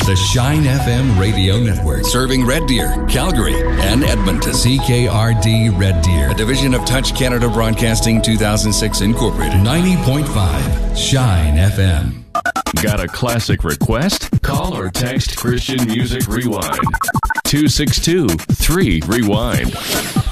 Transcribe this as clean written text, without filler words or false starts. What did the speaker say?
The Shine FM radio network, serving Red Deer, Calgary, and Edmonton. CKRD Red Deer, a division of Touch Canada Broadcasting 2006 Incorporated. 90.5 Shine FM. Got a classic request? Call or text Christian Music Rewind. 262-3-REWIND.